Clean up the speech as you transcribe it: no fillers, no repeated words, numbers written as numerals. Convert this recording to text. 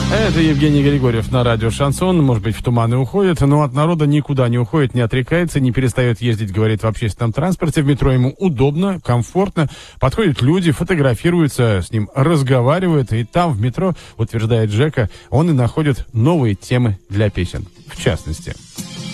Это Евгений Григорьев на радио «Шансон». Может быть, в туманы уходит, но от народа никуда не уходит, не отрекается, не перестает ездить, говорит, в общественном транспорте. В метро ему удобно, комфортно. Подходят люди, фотографируются, с ним разговаривают. И там, в метро, утверждает Жека, он и находит новые темы для песен. В частности...